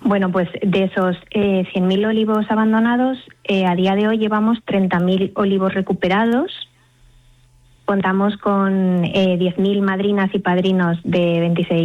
Bueno, pues de esos 100.000 olivos abandonados, a día de hoy llevamos 30.000 olivos recuperados. Contamos con 10.000 madrinas y padrinos de 26